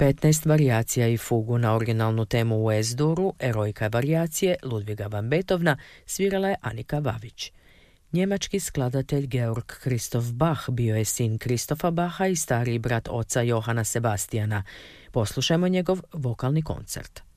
15 varijacija i fugu na originalnu temu u S-duru, Erojka varijacije Ludviga van Beethovna, svirala je Anika Vavić. Njemački skladatelj Georg Christoph Bach bio je sin Kristofa Bacha i stariji brat oca Johana Sebastijana. Poslušajmo njegov vokalni koncert.